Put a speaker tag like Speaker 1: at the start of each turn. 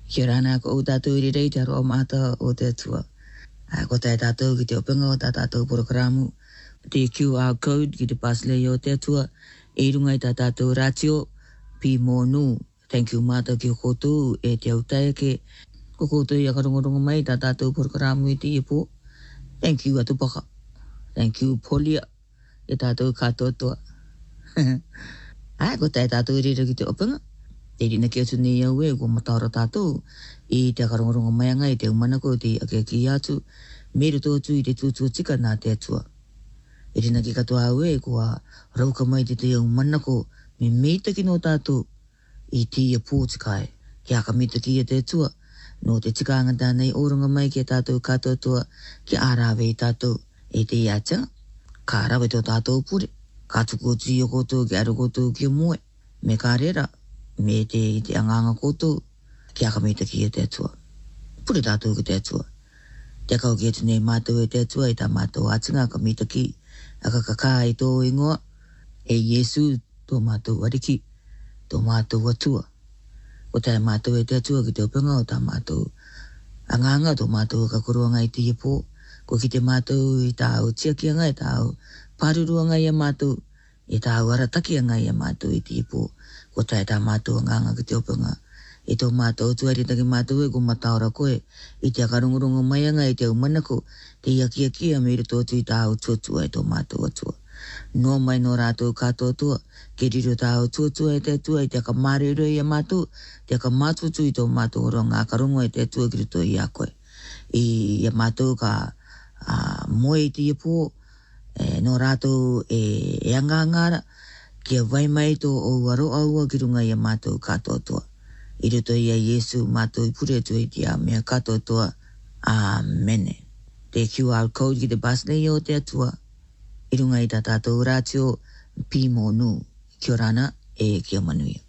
Speaker 1: Kia rana ko o tātou i rei te aroa mata o te atua. Ko tai tātou ki te openga o tā tātou porokaramu. Te QR code ki te paslei o te atua. E runga i tā tātou ratio. Pi mōnu. Thank you mata ki o koutou e te autai ke. Ko koutou i akarongorongo mai tā tātou porokaramu i te ipo. Thank you atupaka. Thank you polia. E tātou katoa. Ko tai tātou i rei ki te openga. Te rina ki atu nei au e, ko mataora tātou, i te akarongorongo mai anga i te umanako te aki atu, mero tōtu i te tūtua tika nā te atua. E rina ki katoa au e, ko a rauka mai te umanako, me meitaki no tātou, i te ia pōtikai, ki aka meitaki i te atua, no te tika angata nei orunga mai ki a tātou katoa, ki ārawe i tātou, e te iatanga, ka arawe tō tātou pure, ka tuku atu i o koutou ki aro koutou ki o moe, me ka rera, me te anganga koutou, ki aka meitaki e te atua. Pure tātou ki te atua. Te akau ki atu nei mātou e te atua, i tā mātou atinga aka meitaki, aka kakā i tō ingoa, e Yesu tō mātou ariki, tō mātou atua. O tai mātou e te atua ki te openga o tā mātou anganga, tō mātou kakuruanga i te ipo, ko ki te mātou i tā au tiakianga, i tā au pāruruanga i a mātou, i tā au aratakianga i a mātou i te ipo, ko tai tā mātou nganga ki te openga. I tō mātou tuari taki mātou e ko mataora koe. I te akarungurongo maianga i te umanako. Te iakia me re tōtu i tā au tuatua i tō mātou atua. No mai no rātou kātou tua. Ke riro tā au tuatua i te atua i te akamarero i a mātou. Te akamatutu i tō mātou ronga akarungo i te atua ki rito i a koe. I a mātou ka moe i te ipo. No rātou e angangara. Kia vai mai tō o aro aua ki runga i a mātou katoa. I roto i a Yesu mātou i pure tu i te a mea katoa. Amene. Te QR code ki te basnei o te atua. I runga i tā tātou rātio pi mōnu. Kia rana e kia manuia.